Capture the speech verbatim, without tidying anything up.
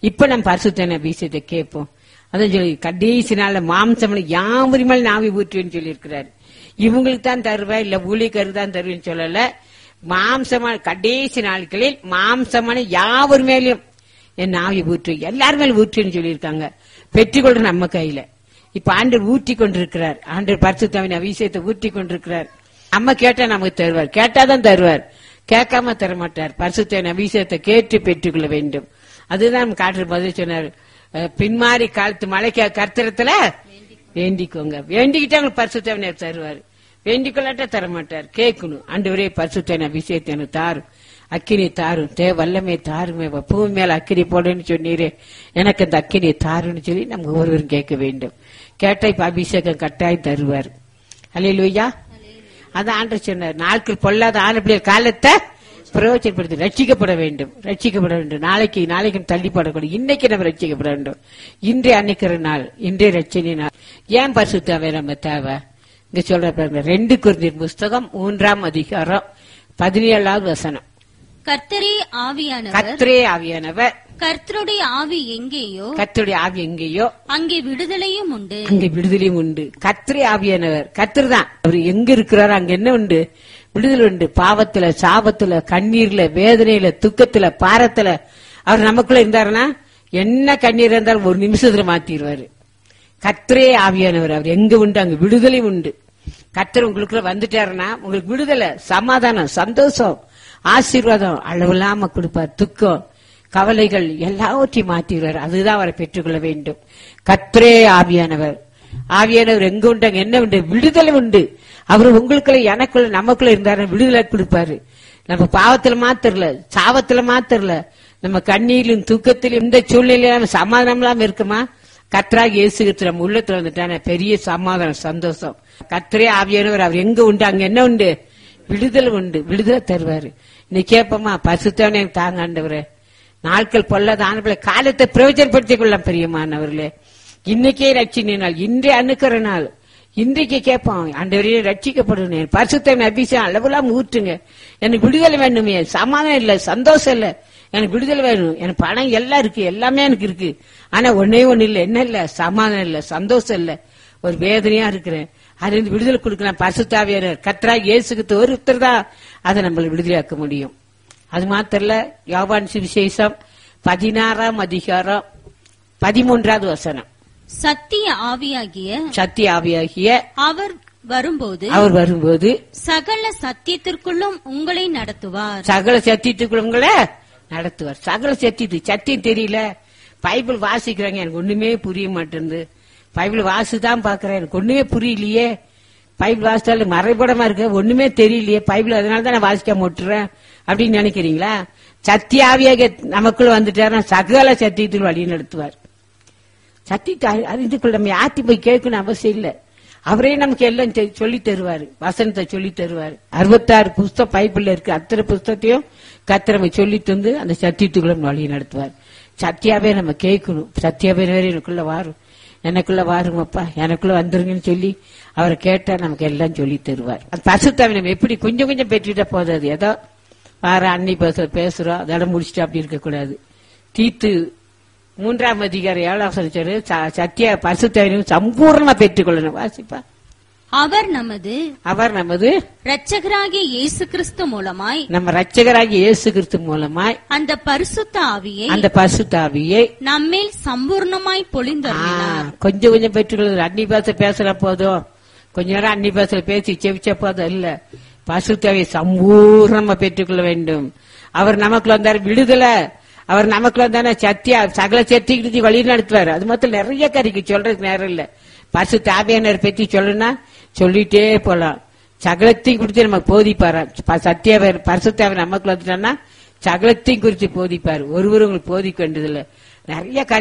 இப்ப நம்ம பரிசுத்த அபிஷேகத்தை கேட்போம். அதான் சொல்லி கடைசி நாள்ல மாம்சம் யாவரி மேல் நாவி ஊற்றுவேன்னு சொல்லி இருக்கிறாரு. இவங்களுக்கு தான் தருவேன், இல்ல ஊழியக்காரருக்கு தான் தருவேன்னு சொல்லல. மாம்சமான கடைசி நாட்களில் மாம்சமான யாவர் மேலும் என் நாவி ஊற்று, எல்லாரும் மேலும் ஊற்றுன்னு சொல்லியிருக்காங்க. பெற்றுக்கொள்ற நம்ம கையில. இப்ப ஆண்டவர் ஊற்றி கொண்டிருக்கிறார். ஆண்டவர் பரிசுத்தாவின் அபிஷேகத்தை ஊற்றி கொண்டிருக்கிறார். நம்ம கேட்டா நமக்கு தருவார், கேட்டாதான் தருவார், கேட்காம தர மாட்டார். பரிசுத்தாவின் அபிஷேகத்தை கேட்டு பெற்றுக்கொள்ள வேண்டும். அதுதான் நம்ம காட்டுற பதில் சொன்னார். பின்மாறி காலத்து மழைக்கு கர்த்தரத்துல வேண்டிக்கோங்க. வேண்டிக்கிட்டா உங்களுக்கு பரிசுத்தாவினை தருவார். வேண்டிக் கொள்ளாட்டா தரமாட்டார். கேட்கணும், ஆண்டவரே பரிசுத்தாவின் அபிஷேகத்தை எனக்கு தாரும், அக்கினி தாரும், தேவ வல்லமே தாருமே, பூமி மேல அக்கினி போடுன்னு சொன்னீரே, எனக்கு அந்த அக்கினியை தாருன்னு சொல்லி நம்ம ஒவ்வொருவரும் கேட்க வேண்டும். கேட்டா இப்ப அபிஷேகம் கட்டாயம் தருவார். அல்லேலூயா. அதான் ஆண்டவர் சொன்னார், நாட்கள் பொல்லாத ஆனப்படிய காலத்தை பிரயோஜனப்படுத்தி ரட்சிக்கப்பட வேண்டும், ரட்சிக்கப்பட வேண்டும். நாளைக்கு நாளைக்கு தள்ளிப்படக்கூடாது. இன்னைக்கு நம்ம ரட்சிக்கப்பட வேண்டும். இன்றைய அன்னைக்கிற நாள், இன்றைய ரட்சணை நாள். ஏன் பரிசுத்தாவே நம்ம தேவை? இங்க சொல்ற ரெண்டு கொரிந்தியர் புஸ்தகம் மூன்றாம் அதிகாரம் பதினேழாவது வசனம். கர்த்தரே ஆவியானவர், கர்த்தரே ஆவியானவர், கர்த்தருடைய ஆவி எங்கேயோ, கர்த்தருடைய ஆவி எங்கேயோ அங்கே விடுதலையும் உண்டு, அங்கே விடுதலையும் உண்டு. கர்த்தரே ஆவியானவர், கர்த்தர் தான். அவர் எங்க இருக்கிறாரோ அங்க என்ன உண்டு? விடுதலை உண்டு. பாவத்துல, சாபத்துல, கண்ணீர்ல, வேதனையில, துக்கத்துல, பாரத்துல அவர் நமக்குள்ள இருந்தாருன்னா என்ன கண்ணீர் இருந்தாலும் ஒரு நிமிஷத்துல மாத்திடுவாரு. கர்த்தரே ஆவியானவர், அவர் எங்க உண்டு அங்க விடுதலை உண்டு. கர்த்தர் உங்களுக்குள்ள வந்துட்டாருன்னா உங்களுக்கு விடுதலை, சமாதானம், சந்தோஷம், ஆசீர்வாதம் அளவில்லாம கொடுப்பார். துக்கம், கவலைகள் எல்லாவற்றையும் மாற்றிடுவார். அதுதான் அவரை பெற்றுக்கொள்ள வேண்டும். கர்த்தரே ஆவியானவர், ஆவியானவர் எங்க உண்டு அங்க என்ன உண்டு? விடுதலை உண்டு. அவர் உங்களுக்குள்ள, எனக்குள்ள, நமக்குள்ள இருந்தாரு விடுதலை கொடுப்பாரு. நம்ம பாவத்துல மாத்திரல, சாவத்துல மாத்திரல, நம்ம கண்ணீரிலும் தூக்கத்திலும் இந்த சூழ்நிலையில சமாதானம் இல்லாம இருக்குமா? கர்த்தராக இயேசு கிறிஸ்து நம்ம உள்ளத்துல வந்துட்டான பெரிய சமாதானம், சந்தோஷம். கர்த்தரே ஆவியானவர், அவர் எங்க உண்டு அங்க என்ன உண்டு? விடுதலை உண்டு. விடுதலை தருவாரு. இன்னைக்கு கேட்போமா, பரிசுத்தவனே தாங்க ஆண்டவரே, நாட்கள் பொல்லாத ஆனவர்களே, காலத்தை பிரயோஜனப்படுத்திக் கொள்ளலாம் பெரியமானவர்களே. இன்னைக்கே ரட்சின நாள், இன்றைய அணுக்கிற நாள். இன்றைக்கு கேட்பான், ஆண்டவரே ரட்சிக்கப்படணும், பரிசுத்தவன் அபிஷேகம் அளவுலாம் ஊற்றுங்க, எனக்கு விடுதலை வேணுமே, சமாதானம் இல்ல, சந்தோஷம் இல்ல, எனக்கு விடுதலை வேணும், எனக்கு பணம் எல்லாம் இருக்கு, எல்லாமே எனக்கு இருக்கு, ஆனா ஒன்னே ஒண்ணு இல்ல, என்ன இல்ல? சமாதானம் இல்ல, சந்தோஷம் இல்ல, ஒரு வேதனையா இருக்கிறேன். அது இருந்து விடுதலை கொடுக்கலாம். பரிசுத்தாவியானவர் கர்த்தராகிய இயேசு கிறிஸ்து ஒருத்தர் தான் அதை நம்மளை விடுதலையாக்க முடியும். அது மாத்திரல, யோவான் சுவிசேஷம் பதினாறாம் அதிகாரம் பதிமூன்றாவது வசனம். சத்திய ஆவியாகிய சத்திய ஆவியாகிய அவர் வரும்போது அவர் வரும்போது சகல சத்தியத்திற்குள்ளும் உங்களை நடத்துவார். சகல சத்தியத்துக்குள்ள உங்களை நடத்துவார். சகல சத்தியத்து சத்தியம் தெரியல, பைபிள் வாசிக்கிறாங்க, எனக்கு ஒண்ணுமே புரிய மாட்டேங்குது, பைபிள் வாசிதான் பாக்குறேன், எனக்கு ஒண்ணுமே புரியலையே, பைபிள் வாசித்தாலும் மறைபடமா இருக்கு, ஒண்ணுமே தெரியலையே பைபிள், அதனாலதான் நான் வாசிக்காம விட்டுறேன் அப்படின்னு நினைக்கிறீங்களா? சத்தியாவியாக நமக்குள்ள வந்துட்டாருன்னா சகல சத்தியத்தில் வழி நடத்துவார். சத்தியத்தை அறிந்து கொள்ள நம்ம யாத்தி போய் கேட்கணும் அவசியம் இல்ல, அவரே நமக்கு எல்லாம் சொல்லி தருவாரு, வசனத்தை சொல்லி தருவாரு. அறுபத்தாறு புஸ்தகம் பைபிள்ல இருக்கு, அத்தனை புஸ்தகத்தையும் கத்திரமை சொல்லி தந்து அந்த சத்தியத்துக்குள்ள வழி நடத்துவார். சத்தியாவே நம்ம கேட்கணும், சத்தியாவே எனக்குள்ள வாரும், எனக்குள்ள வாருங்கப்பா, எனக்குள்ள வந்துருங்கன்னு சொல்லி அவரை கேட்டா நமக்கு எல்லாம் சொல்லி தருவார். அந்த பரிசுத்தாவியை நம்ம எப்படி கொஞ்சம் கொஞ்சம் பெற்றுட்டா போதாது, ஏதோ வார அன்னி பேச பேசுறோம் அதோட முடிச்சுட்டு அப்படி இருக்க கூடாது. தீத்து மூன்றாம் அதிகாரம் ஏழாம் சொல்லி சத்திய பரிசுத்தாவியும் சம்பூர்ணமா பெற்றுக்கொள்ளணும். வாசிப்பா. அவர் நமது அவர் நமது இரட்சகராகிய இயேசு கிறிஸ்து மூலமாய் நம்ம இரட்சகராகிய இயேசு கிறிஸ்து மூலமாய் அந்த பரிசுத்த ஆவியை அந்த பரிசுத்த ஆவியை நம்மேல் சம்பூர்ணமாய் பொழிந்தருளினார். கொஞ்சம் கொஞ்சம் பெற்றுக்கொள்ள அன்னி பாச பேசுற போதும், கொஞ்ச நேரம் அன்னி பாசல பேசி செவிச்ச போதும் இல்ல, பரிசுத்தாவியை சம்பூர்ணமா பெற்றுக்கொள்ள வேண்டும். அவர் நமக்குள்ள வந்தாரு விடுதலை, அவர் நமக்குள்ள வந்தானே சத்தியா சகல சத்தியத்தை வழி நடத்துவார். அது மொத்தம் நிறைய கறிக்கு சொல்றதுக்கு நேரம் இல்ல. பரிசுத்த ஆவியானவர் பத்தி சொல்லணும்னா சொல்லிட்டே போலாம். சகலத்தையும் குறித்து நமக்கு போதிப்பாரு. சத்தியாவர் பரிசுத்தாவியானவர் நமக்குள்ள வந்துட்டான்னா சகலத்தையும் குறித்து போதிப்பாரு. ஒருவரும் உங்களுக்கு போதிக்க வேண்டியதில்லை. நிறைய